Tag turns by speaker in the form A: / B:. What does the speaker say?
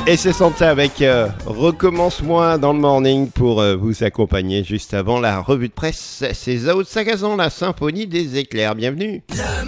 A: Et c'est Santa avec Recommence-moi dans le morning pour vous accompagner juste avant la revue de presse. C'est Zao de Sagazan, la symphonie des éclairs. Bienvenue.